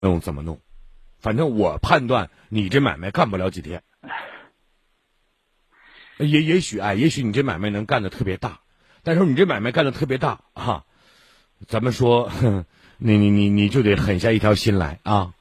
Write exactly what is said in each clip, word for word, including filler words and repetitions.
弄怎么弄，反正我判断你这买卖干不了几天。也也许哎，也许你这买卖能干得特别大，但是你这买卖干得特别大啊，咱们说，哼，你你你你就得狠下一条心来啊。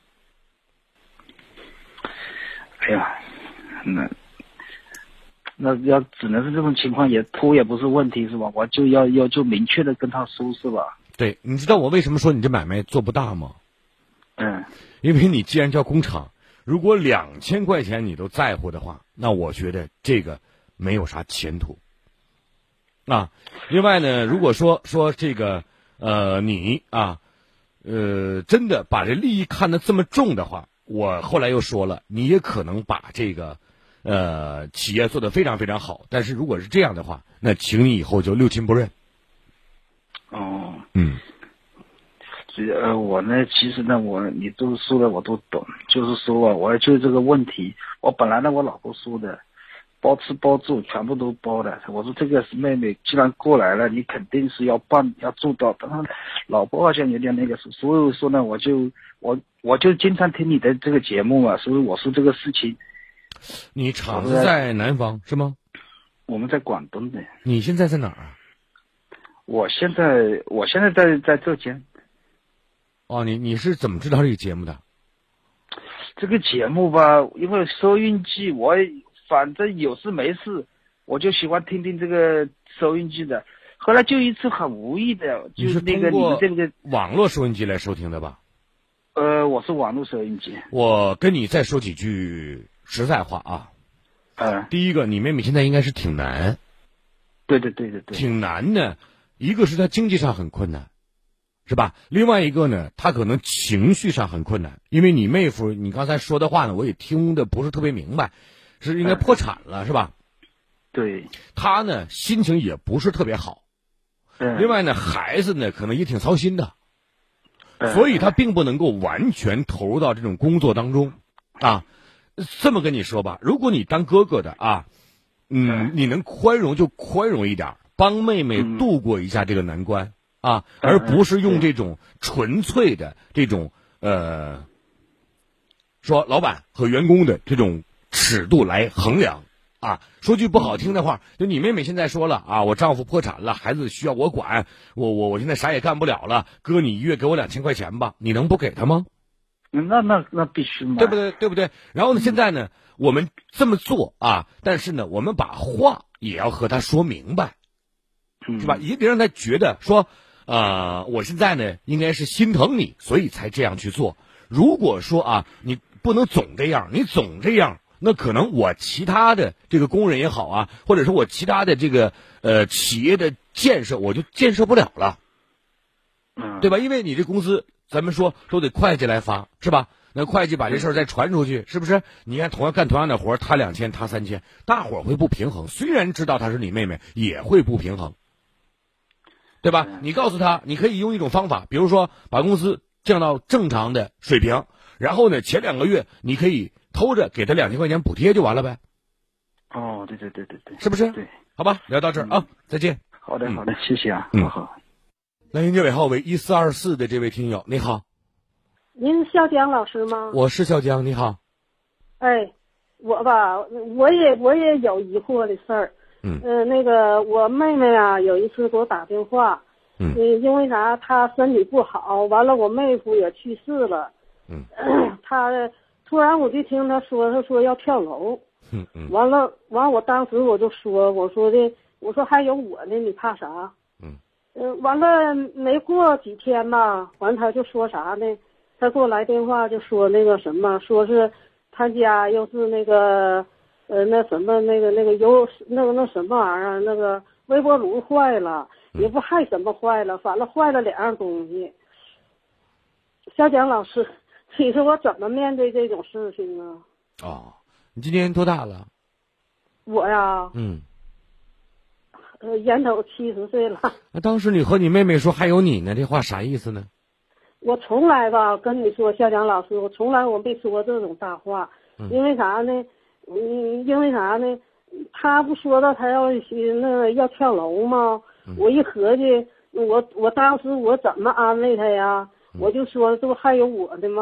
哎呀，那那要只能是这种情况，也拖也不是问题是吧？我就要要就明确的跟他说是吧？ 对，你知道我为什么说你这买卖做不大吗？ 嗯， 因为你既然叫工厂，如果两千块钱你都在乎的话，那我觉得这个没有啥前途啊。另外呢，如果说说这个呃你啊呃真的把这利益看得这么重的话，我后来又说了，你也可能把这个呃企业做得非常非常好，但是如果是这样的话，那请你以后就六亲不认。 哦， 嗯。 呃，我呢，其实呢，我你都说的我都懂，就是说啊，我就这个问题，我本来呢，我老婆说的，包吃包住，全部都包的。我说这个是妹妹，既然过来了，你肯定是要办要做到。但是老婆好像有点那个，所以说呢，我就我我就经常听你的这个节目嘛，所以我说这个事情。 你厂子在南方是吗？ 我们在广东的。 你现在在哪儿啊？ 我现在我现在在在浙江。 哦，你你是怎么知道这个节目的？ 这个节目吧，因为收音机，我反正有事没事，我就喜欢听听这个收音机的。后来就一次很无意的，就是那个你们这个网络收音机来收听的吧？ 呃，我是网络收音机。 我跟你再说几句实在话啊。 嗯。 第一个，你妹妹现在应该是挺难。 对对对对对。 挺难的，一个是她经济上很困难。是吧？另外一个呢，他可能情绪上很困难，因为你妹夫，你刚才说的话呢，我也听的不是特别明白，是应该破产了，嗯、是吧？ 对。 他呢，心情也不是特别好。 嗯。 另外呢，孩子呢，可能也挺操心的， 嗯、 所以他并不能够完全投入到这种工作当中，啊，这么跟你说吧，如果你当哥哥的啊，嗯，你能宽容就宽容一点，帮妹妹度过一下这个难关。嗯啊，而不是用这种纯粹的这种呃，说老板和员工的这种尺度来衡量啊。说句不好听的话，就你妹妹现在说了啊，我丈夫破产了，孩子需要我管，我我我现在啥也干不了了，哥你一月给我两千块钱吧，你能不给他吗？ 那那那必须嘛， 对不对？对不对？然后呢，现在呢，我们这么做啊，但是呢，我们把话也要和他说明白，是吧？也得让他觉得说。呃，我现在呢，应该是心疼你，所以才这样去做。如果说啊，你不能总这样，你总这样，那可能我其他的这个工人也好啊，或者说我其他的这个呃企业的建设，我就建设不了了， 嗯， 对吧？因为你这工资，咱们说都得会计来发，是吧？那会计把这事儿再传出去，是不是？你看，同样干同样的活，他两千，他三千，大伙儿会不平衡。虽然知道她是你妹妹，也会不平衡。对吧？你告诉他，你可以用一种方法，比如说把工资降到正常的水平，然后呢，前两个月你可以偷着给他两千块钱补贴就完了呗。 哦，对对对对对， 是不是？ 对， 好吧，聊到这儿、嗯、啊，再见。 好的，好的，谢谢啊。 嗯， 好。 来迎接尾号为一四二四的这位听友，你好。 您是笑江老师吗？ 我是笑江，你好。 哎，我吧，我也我也有疑惑的事儿。 嗯， 呃，那个我妹妹啊，有一次给我打电话， 嗯， 因为啥，她身体不好，完了我妹夫也去世了， 嗯， 她突然我就听她说，她说要跳楼， 嗯嗯， 完了完了，我当时我就说，我说的，我说还有我呢，你怕啥？ 嗯， 呃，完了没过几天吧，完他就说啥呢？他给我来电话就说那个什么，说是他家又是那个。呃，那什么，那个那个有那个那什么玩意儿，那个微波炉坏了，也不害什么坏了，反正坏了两样东西。小蒋老师，你说我怎么面对这种事情啊？ 哦，你今年多大了？ 我呀， 嗯， 呃，烟头七十岁了。 那当时你和你妹妹说还有你呢，这话啥意思呢？ 我从来吧跟你说，小蒋老师，我从来我没说这种大话， 嗯、 因为啥呢？嗯，因为啥呢？他不说到他要那个要跳楼吗？ 嗯、 我一合计，我我当时我怎么安慰他呀？ 我就说这不还有我的吗？